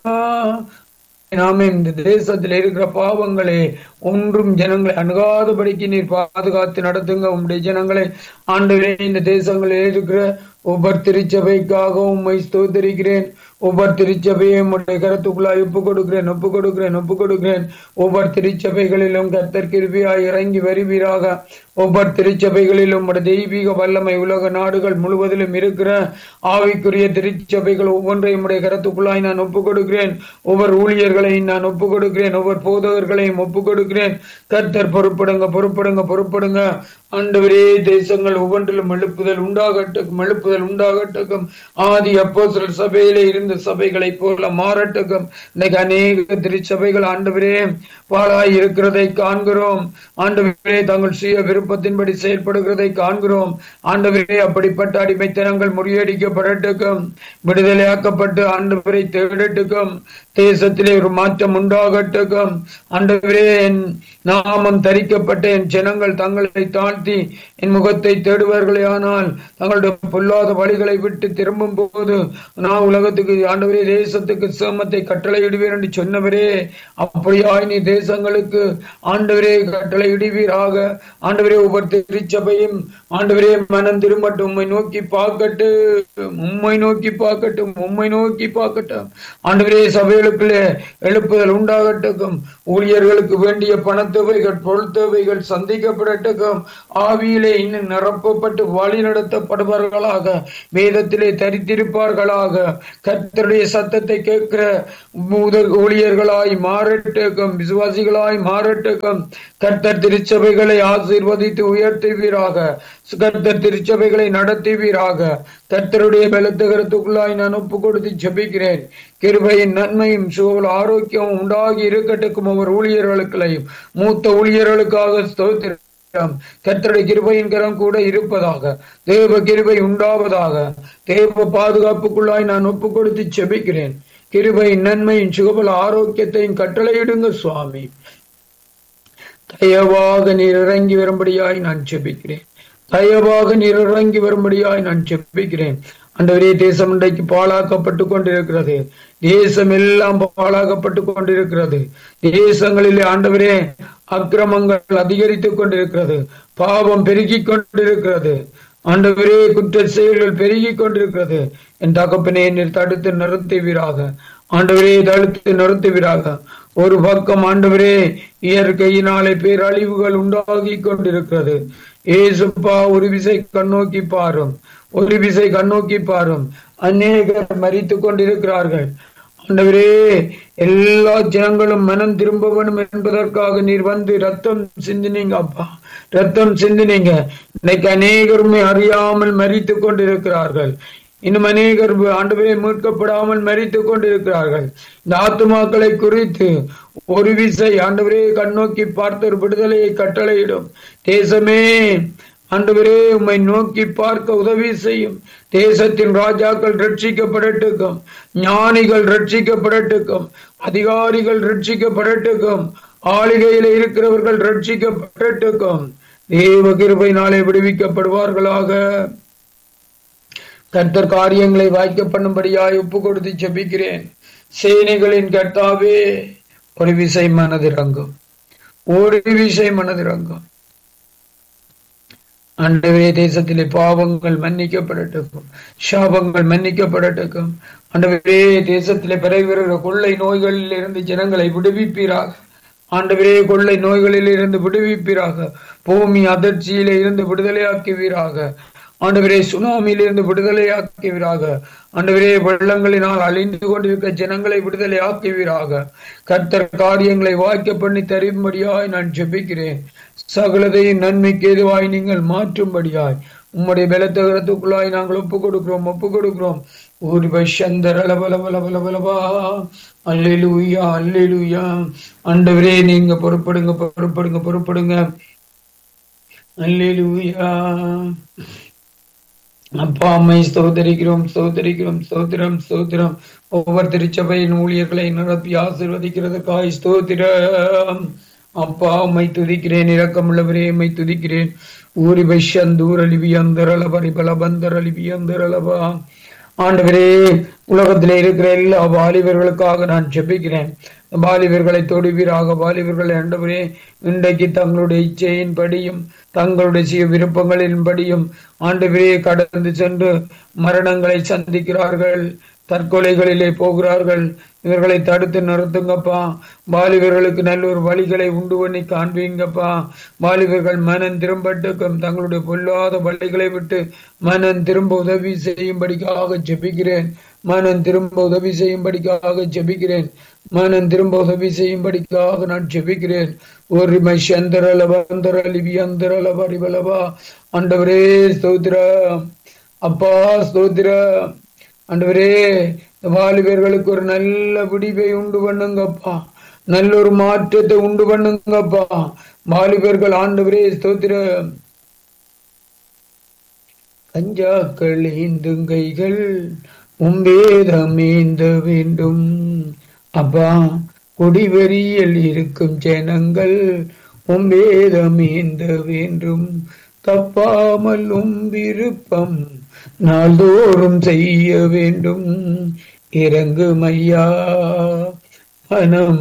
நாம இந்த தேசத்தில் இருக்கிற பாவங்களே ஒன்றும் ஜனங்களை அணுகாதபடிக்கு நீர் பாதுகாத்து நடத்துங்க. உம்முடைய ஜனங்களை ஆண்டவரே இந்த தேசங்களில் இருக்கிற ஒவ்வொரு திருச்சபைக்காக உம்மை ஸ்தோத்திரிக்கிறேன். ஒவ்வொரு திருச்சபையும் உடைய கருத்துக்குள்ளாய் ஒப்பு கொடுக்கிறேன். ஒவ்வொரு திருச்சபைகளிலும் கர்த்தர் கிருபையாய் இறங்கி வருவீராக. ஒவ்வொரு திருச்சபைகளிலும் உடைய தெய்வீக வல்லமை உலக நாடுகள் முழுவதிலும் இருக்கிற ஆவிக்குரிய திருச்சபைகள் ஒவ்வொன்றையும் உடைய கருத்துக்குள்ளாய் நான் ஒப்பு கொடுக்கிறேன். ஒவ்வொரு ஊழியர்களையும் நான் ஒப்பு கொடுக்கிறேன். ஒவ்வொரு போதகர்களையும் ஒப்பு கொடுக்கிறேன். கர்த்தர் பொறுப்படுங்க. ஆண்டவரே தேசங்கள் ஒவ்வொன்றிலும் எழுப்புதல் உண்டாகட்டும். ஆதி அப்போஸ்தலர் சபையிலே இருந்த சபைகளை போல மாறட்டும். இன்னைக்கு அநேக திருச்சபைகள் ஆண்டவரே பாழாய் இருக்கிறதை காண்கிறோம். ஆண்டவரே தங்கள் சுய விருப்பத்தின்படி செயல்படுகிறதை காண்கிறோம். ஆண்டவரே அப்படிப்பட்ட அடிமைத்தனங்கள் முறியடிக்கப்படட்டும், விடுதலையாக்கப்பட்டு ஆண்டவரை தேடட்டும். தேசத்திலே ஒரு மாற்றம் உண்டாகட்டும். ஆண்டவரே என் நாமம் தரிக்கப்பட்ட என் ஜனங்கள் தங்களை தாழ்த்தி என் முகத்தை தேடுவார்களே ஆனால் தங்களுடைய பொல்லாத வழிகளை விட்டு திரும்பும் போது நான் உலகத்துக்கு ஆண்டவரே தேசத்துக்கு சேமத்தை கட்டளையிடுவேன் என்று சொன்னவரே, அப்படியாய் நீ தேசங்களுக்கு ஆண்டவரே கட்டளையிடுவீராக. ஆண்டவரே ஒவ்வொரு திருச்சபையும் ஆண்டவரே மனம் திரும்பட்டும், உம்மை நோக்கி பார்க்கட்டும். ஆண்டவரே சபைகளுக்குள்ளே எழுப்புதல் உண்டாகட்டும். ஊழியர்களுக்கு வேண்டிய பணத்தேவைகள் பொருள் தேவைகள் சந்திக்கப்படட்டும். ஆவியிலே இன்னும் நிரப்பப்பட்டு வழி நடத்தப்படுவார்களாக, வேதத்திலே தரித்திருப்பார்களாக, கர்த்தருடைய சத்தத்தை கேட்கிற ஊழியர்களாய் மாறட்டும், விசுவாசிகளாய் மாறட்டும். கர்த்தர் திருச்சபைகளை ஆசீர்வதித்து உயர்த்துவீராக. கர்த்தர் திருச்சபைகளை நடத்துவீராக. கர்த்தருடைய பலத்த கருத்துக்குள்ளாய் நான் ஒப்பு கொடுத்து ஜெபிக்கிறேன். கிருபையின் நன்மையும் சுக ஆரோக்கியமும் உண்டாகி இருக்கட்டும். ஒவ்வொரு ஊழியர்களுக்களையும் மூத்த ஊழியர்களுக்காக ஸ்தோத்திரம். கர்த்தருடைய கிருபையின் கரம் கூட இருப்பதாக. தேவ கிருபை உண்டாவதாக. தேவ பாதுகாப்புக்குள்ளாய் நான் ஒப்பு கொடுத்து ஜெபிக்கிறேன். கிருபையின் நன்மையின் சுகபல ஆரோக்கியத்தையும் கட்டளையிடுங்க சுவாமி. தயவாக நீர் இறங்கி வரும்படியாய் நான் ஜெபிக்கிறேன். ஆண்டவரே தேசம் இன்றைக்கு பாழாக்கப்பட்டு கொண்டிருக்கிறது. தேசம் எல்லாம் பாழாக்கப்பட்டு கொண்டிருக்கிறது. தேசங்களிலே ஆண்டவரே அக்கிரமங்கள் அதிகரித்துக் கொண்டிருக்கிறது. பாவம் பெருகிக் கொண்டிருக்கிறது. ஆண்டவரே குற்ற செயல்கள் பெருகிக் கொண்டிருக்கிறது. என் தகப்பனே நீர் தடுத்து நிறுத்துவீராக. ஆண்டவரே தடுத்து நிறுத்துவீராக. ஒரு பக்கம் ஆண்டவரே இயற்கையினாலே பேரழிவுகள் உண்டாகி கொண்டிருக்கிறது. ஏசுப்பா ஒரு விசை கண்ணோக்கி பாரும். அநேகர் மரித்துக் கொண்டிருக்கிறார்கள். ஆண்டவரே எல்லா ஜனங்களும் மனம் திரும்ப வேண்டும் என்பதற்காக நீர் வந்து ரத்தம் சிந்தினீங்க அப்பா, ரத்தம் சிந்தினீங்க. இன்னைக்கு அநேகருமே அறியாமல் மரித்துக் கொண்டிருக்கிறார்கள். இன்னும் அநேகர் ஆண்டவரே மீட்கப்படாமல் மரித்துக் கொண்டிருக்கிறார்கள். இந்த ஆத்துமாக்களை குறித்து ஒரு விசை ஆண்டவரே கண்ணோக்கி பார்த்த ஒரு விடுதலையை கட்டளையிடும். தேசமே ஆண்டவரே உம்மை நோக்கி பார்க்க உதவி செய்யும். தேசத்தின் ராஜாக்கள் ரட்சிக்கப்படட்டும், ஞானிகள் ரட்சிக்கப்படட்டும், அதிகாரிகள் ரட்சிக்கப்படட்டும், ஆளுகையில இருக்கிறவர்கள் ரட்சிக்கப்படட்டும். தேவ கிருபையினாலே விடுவிக்கப்படுவார்களாக. கர்த்தர் காரியங்களை வாய்க்க பண்ணும்படியாய் ஒப்பு கொடுத்து ஜெபிக்கிறேன். சேனைகளின் கர்த்தாவே ஒரு விசை மனதிறங்கும். ஆண்டவரே தேசத்திலே பாவங்கள் மன்னிக்கப்படட்டும், சாபங்கள் மன்னிக்கப்படட்டும். ஆண்டவரே தேசத்திலே பரவுகிற கொள்ளை நோய்களில் இருந்து ஜனங்களை விடுவிப்பீராக. ஆண்டவரே கொள்ளை நோய்களில் இருந்து விடுவிப்பீராக. பூமி அதிர்ச்சியிலே இருந்து விடுதலையாக்குவீராக. ஆண்டவரே சுனாமியிலிருந்து விடுதலையாக்குவீராக. ஆண்டவரே வெள்ளங்களினால் அழிந்து கொண்டிருக்க ஜனங்களை விடுதலையாக்குவீராக. கர்த்தர் காரியங்களை வாய்க்க பண்ணி தரும்படியாய் நான் ஜெபிக்கிறேன். சகலதையும் நன்மைக்கு எதுவாய் நீங்கள் மாற்றும்படியாய் உம்முடைய பலத்தகரத்துக்குள்ளாய் நாங்கள் ஒப்பு கொடுக்கிறோம். ஒரு பஷந்தரலபலபலபலபலபா. அல்லேலூயா, அல்லேலூயா. ஆண்டவரே நீங்க பொறுப்படுங்க. அல்லேலூயா. அப்பா அம்மை ஸ்தோத்திரிக்கிறோம். ஒவ்வொரு திருச்சபையின் ஊழியர்களை நிரப்பி ஆசீர்வதிக்கிறதுக்காய் ஸ்தோத்திரம். அப்பா உம்மை துதிக்கிறேன். இரக்கமுள்ளவரே உம்மை துதிக்கிறேன். ஊரி பஷந்தூரலிவி அந்தரலபரி பலபந்தரலிவி அந்தரலபா. ஆண்டவரே, உலகத்திலே இருக்கிற எல்லா வாலிபர்களுக்காக நான் ஜெபிக்கிறேன். வாலிபர்களை தொடுவீராக. வாலிபர்களை ஆண்டவரே, இன்றைக்கு தங்களுடைய இச்சையின்படியும் தங்களுடைய சுய விருப்பங்களின்படியும் ஆண்டவரே கடந்து சென்று மரணங்களை சந்திக்கிறார்கள், தற்கொலைகளிலே போகிறார்கள். இவர்களை தடுத்து நிறுத்துங்கப்பா. வாலிபர்களுக்கு நல்ல ஒரு வழிகளை உண்டு பண்ணி காண்பீங்கப்பா. வாலிபர்கள் மனம் திரும்பட்டுக்கும், தங்களுடைய பொல்லாத வழிகளை விட்டு மனம் திரும்ப உதவி செய்யும்படிக்காக ஜெபிக்கிறேன். மனம் திரும்ப உதவி செய்யும்படிக்காக ஜெபிக்கிறேன். மனம் திரும்ப உதவி செய்யும்படிக்காக நான் ஜெபிக்கிறேன். ஒரு மஷந்தரலவந்தரலிவியந்தரலவரிவலவா. ஆண்டவரே ஸ்தோத்திரம் அப்பா, ஸ்தோத்திரம் ஆண்டவரே. வாலிபர்களுக்கு ஒரு நல்ல விடிவை உண்டு பண்ணுங்கப்பா. நல்ல ஒரு மாற்றத்தை உண்டு பண்ணுங்கப்பா. வாலிபர்கள் ஆண்டவரே ஸ்தோத்திரம். கஞ்சாக்கள் ஏந்துங்கைகள் உம்பேதம் ஏந்த வேண்டும் அப்பா. கொடிவெறியில் இருக்கும் ஜனங்கள் உம்பேதம் ஏந்த வேண்டும். தப்பாமல் விருப்பம் நாள்தோறும் செய்ய வேண்டும். இறங்கும் ஐயா, மனம்